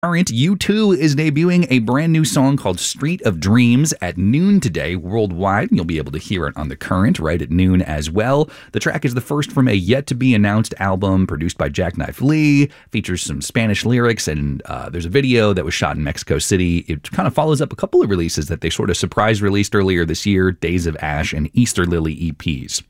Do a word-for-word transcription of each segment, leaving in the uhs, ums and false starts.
Current, U two is debuting a brand new song called Street of Dreams at noon today worldwide. You'll be able to hear it on The Current right at noon as well. The track is the first from a yet-to-be-announced album produced by Jackknife Lee, features some Spanish lyrics, and uh, there's a video that was shot in Mexico City. It kind of follows up a couple of releases that they sort of surprise released earlier this year, Days of Ash and Easter Lily E Ps.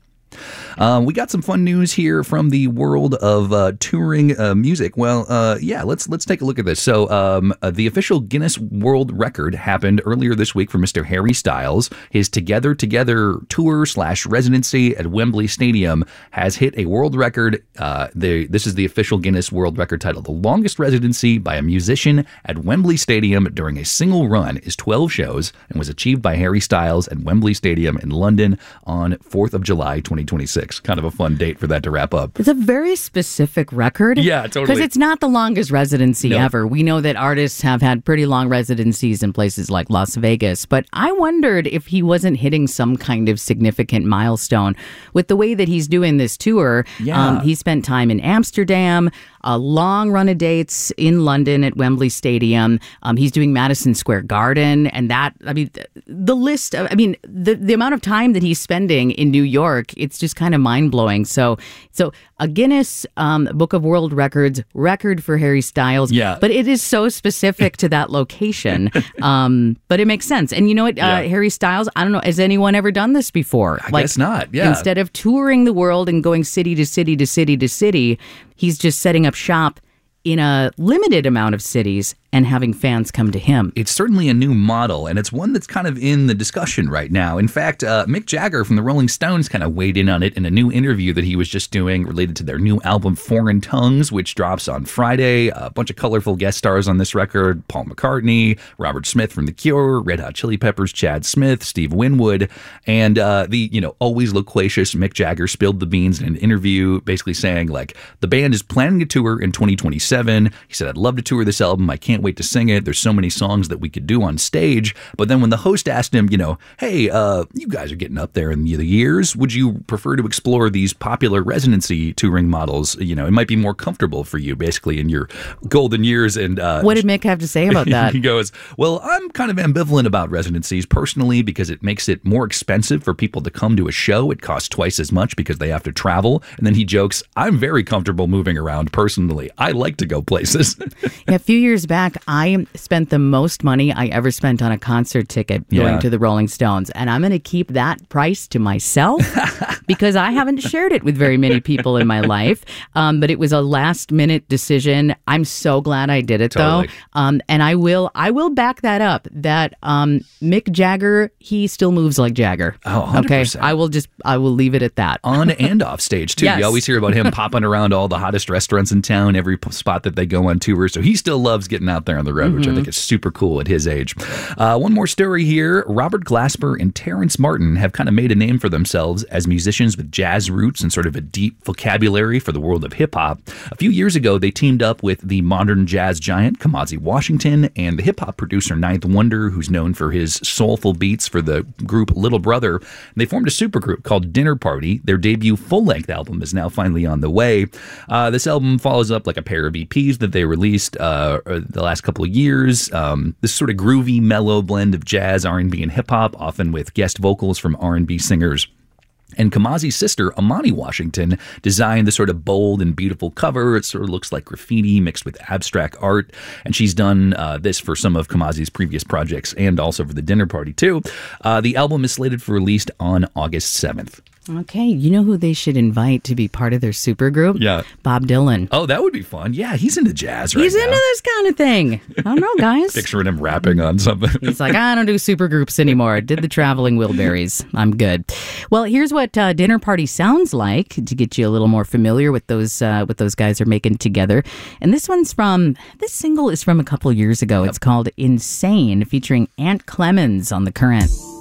Um, we got some fun news here from the world of uh, touring uh, music. Well, uh, yeah, let's let's take a look at this. So, um, uh, the official Guinness World Record happened earlier this week for Mister Harry Styles. His Together Together tour slash residency at Wembley Stadium has hit a world record. Uh, the, this is the official Guinness World Record title. The longest residency by a musician at Wembley Stadium during a single run is twelve shows and was achieved by Harry Styles at Wembley Stadium in London on fourth of July, twenty twenty-six. Kind of a fun date for that to wrap up. It's a very specific record. Yeah, totally. Because it's not the longest residency no. ever. We know that artists have had pretty long residencies in places like Las Vegas, but I wondered if he wasn't hitting some kind of significant milestone with the way that he's doing this tour. Yeah. Um, he spent time in Amsterdam, a long run of dates in London at Wembley Stadium. Um, he's doing Madison Square Garden, and that, I mean, the, the list, of, I mean, the, the amount of time that he's spending in New York, it's just kind of mind-blowing. So, so a Guinness um, Book of World Records record for Harry Styles, yeah. but it is so specific to that location. Um, but it makes sense. And you know what, uh, yeah. Harry Styles, I don't know, has anyone ever done this before? I like, guess not, yeah. Instead of touring the world and going city to city to city to city, he's just setting up shop in a limited amount of cities and having fans come to him. It's certainly a new model, and it's one that's kind of in the discussion right now. In fact, uh, Mick Jagger from the Rolling Stones kind of weighed in on it in a new interview that he was just doing related to their new album, Foreign Tongues, which drops on Friday. A bunch of colorful guest stars on this record: Paul McCartney, Robert Smith from The Cure, Red Hot Chili Peppers, Chad Smith, Steve Winwood, and uh, the, you know, always loquacious Mick Jagger spilled the beans in an interview, basically saying, like, the band is planning a tour in twenty twenty-seven. He said, I'd love to tour this album. I can't wait to sing it. There's so many songs that we could do on stage. But then when the host asked him, you know, hey, uh, you guys are getting up there in the years. Would you prefer to explore these popular residency touring models? You know, it might be more comfortable for you, basically, in your golden years. And uh, what did Mick have to say about that? He goes, well, I'm kind of ambivalent about residencies personally because it makes it more expensive for people to come to a show. It costs twice as much because they have to travel. And then he jokes, I'm very comfortable moving around personally. I like to go places. Yeah, a few years back, I spent the most money I ever spent on a concert ticket going yeah. to the Rolling Stones. And I'm going to keep that price to myself because I haven't shared it with very many people in my life. Um, but it was a last minute decision. I'm so glad I did it, totally. though. Um, and I will I will back that up, that um, Mick Jagger, he still moves like Jagger. Oh, one hundred percent. Okay, I will just, I will leave it at that. On and off stage, too. Yes. You always hear about him popping around all the hottest restaurants in town, every spot that they go on tour. So he still loves getting out there on the road, mm-hmm. which I think is super cool at his age. Uh, one more story here. Robert Glasper and Terrence Martin have kind of made a name for themselves as musicians with jazz roots and sort of a deep vocabulary for the world of hip-hop. A few years ago, they teamed up with the modern jazz giant Kamasi Washington and the hip-hop producer Ninth Wonder, who's known for his soulful beats for the group Little Brother. They formed a supergroup called Dinner Party. Their debut full-length album is now finally on the way. Uh, this album follows up like a pair of E Ps that they released uh, the last couple of years. Um, this sort of groovy, mellow blend of jazz, R and B, and hip-hop, often with guest vocals from R and B singers. And Kamasi's sister, Amani Washington, designed the sort of bold and beautiful cover. It sort of looks like graffiti mixed with abstract art. And she's done uh, this for some of Kamasi's previous projects and also for the Dinner Party, too. Uh, the album is slated for release on August seventh. Okay, you know who they should invite to be part of their supergroup? Yeah. Bob Dylan. Oh, that would be fun. Yeah, he's into jazz right He's now. He's into this kind of thing. I don't know, guys. Picturing him rapping on something. He's like, I don't do supergroups anymore. Did the Traveling Wilburys. I'm good. Well, here's what uh, Dinner Party sounds like to get you a little more familiar with those uh, what those guys are making together. And this one's from, this single is from a couple years ago. Yep. It's called Insane, featuring Ant Clemens on The Current.